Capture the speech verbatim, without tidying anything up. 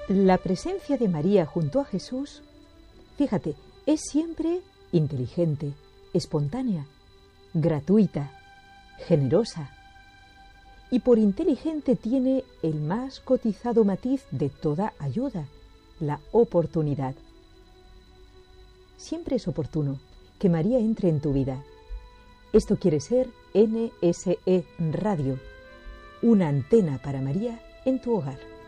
La presencia de María junto a Jesús, fíjate, es siempre inteligente, espontánea, gratuita, generosa. Y por inteligente tiene el más cotizado matiz de toda ayuda, la oportunidad. Siempre es oportuno que María entre en tu vida. Esto quiere ser N S E Radio, una antena para María en tu hogar.